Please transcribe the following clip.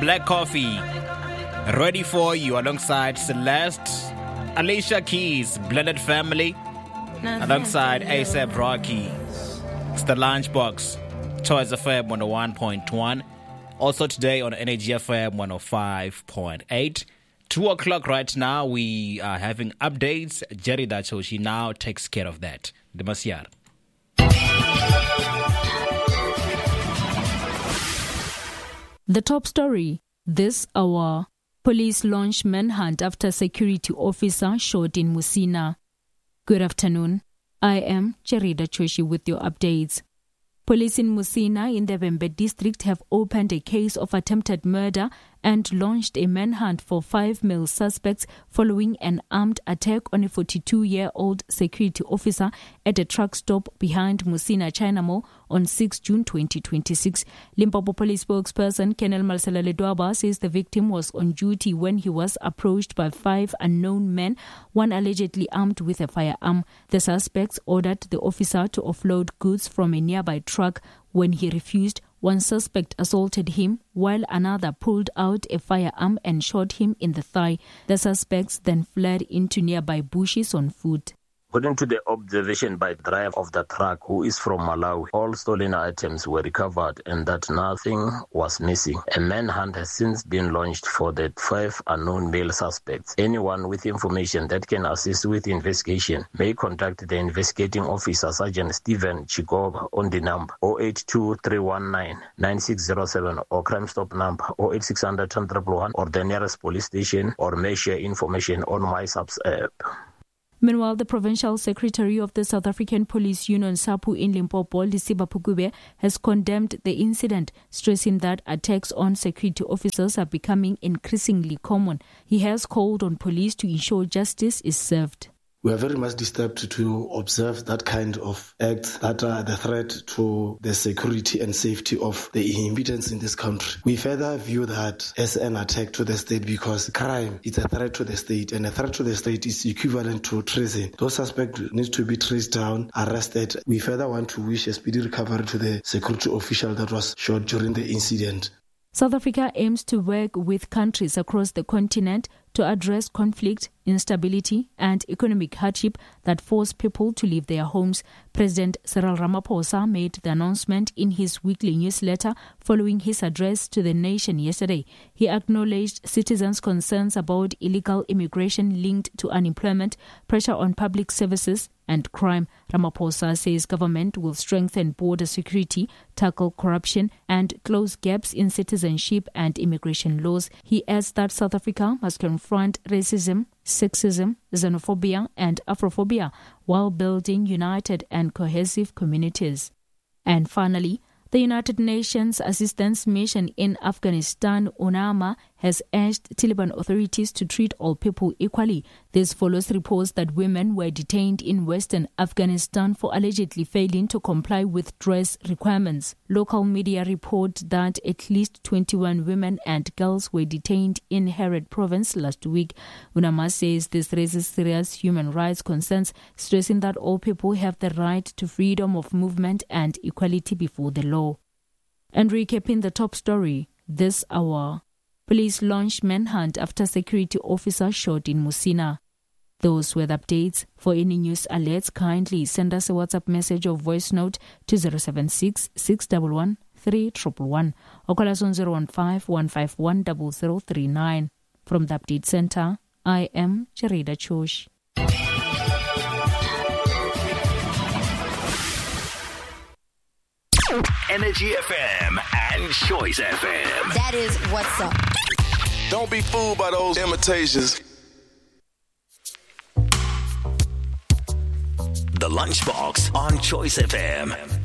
Black Coffee. Ready for you alongside Celeste, Alicia Keys, Blended Family, alongside A$AP Rocky. It's the Lunchbox, Choice FM 101.1. Also today on Energy FM 105.8. 2 o'clock right now, we are having updates. Jerry Dachoshi now takes care of that. Demasiar. The top story this hour. Police launch manhunt after security officer shot in Musina. Good afternoon. I am Cherida Choshi with your updates. Police in Musina in the Vembe district have opened a case of attempted murder and launched a manhunt for 5 male suspects following an armed attack on a 42-year-old security officer at a truck stop behind Musina China Mall on 6 June 2026. Limpopo Police spokesperson Colonel Marcelo Ledwaba says the victim was on duty when he was approached by 5 unknown men, one allegedly armed with a firearm. The suspects ordered the officer to offload goods from a nearby truck. When he refused, one suspect assaulted him while another pulled out a firearm and shot him in the thigh. The suspects then fled into nearby bushes on foot. According to the observation by the driver of the truck, who is from Malawi, all stolen items were recovered and that nothing was missing. A manhunt has since been launched for the 5 unknown male suspects. Anyone with information that can assist with investigation may contact the investigating officer, Sergeant Stephen Chikoba, on the number 082-319-9607 or Crime Stop number 08600-111 or the nearest police station, or may share information on MySAPS app. Meanwhile, the Provincial Secretary of the South African Police Union, SAPU, in Limpopo, Lisiba Pukube, has condemned the incident, stressing that attacks on security officers are becoming increasingly common. He has called on police to ensure justice is served. We are very much disturbed to observe that kind of acts that are the threat to the security and safety of the inhabitants in this country. We further view that as an attack to the state because crime is a threat to the state, and a threat to the state is equivalent to treason. Those suspects need to be traced down, arrested. We further want to wish a speedy recovery to the security official that was shot during the incident. South Africa aims to work with countries across the continent to address conflict, instability and economic hardship that force people to leave their homes. President Cyril Ramaphosa made the announcement in his weekly newsletter following his address to the nation yesterday. He acknowledged citizens' concerns about illegal immigration linked to unemployment, pressure on public services and crime. Ramaphosa says government will strengthen border security, tackle corruption and close gaps in citizenship and immigration laws. He adds that South Africa must confront racism, sexism, xenophobia and Afrophobia while building united and cohesive communities. And finally, the United Nations Assistance Mission in Afghanistan, UNAMA, has urged Taliban authorities to treat all people equally. This follows reports that women were detained in western Afghanistan for allegedly failing to comply with dress requirements. Local media report that at least 21 women and girls were detained in Herat province last week. UNAMA says this raises serious human rights concerns, stressing that all people have the right to freedom of movement and equality before the law. And recapping the top story this hour. Police launched manhunt after security officer shot in Musina. Those were the updates. For any news alerts, kindly send us a WhatsApp message or voice note to 076 611 3111 or call us on 015-151-0039. From the Update Center, I am Cherida Chosh. Energy FM and Choice FM. That is what's up. Don't be fooled by those imitations. The Lunchbox on Choice FM.